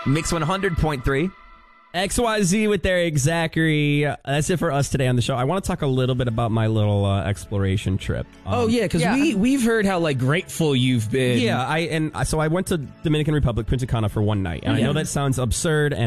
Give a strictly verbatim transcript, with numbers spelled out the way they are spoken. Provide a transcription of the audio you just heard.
Mix one hundred point three. X Y Z with Eric Zachary. Uh, that's it for us today on the show. I want to talk a little bit about my little uh, exploration trip. Um, oh yeah, because yeah. we we've heard how like grateful you've been. Yeah, I and I- so I went to Dominican Republic, Punta Cana for one night, and I Yeah. know that sounds absurd and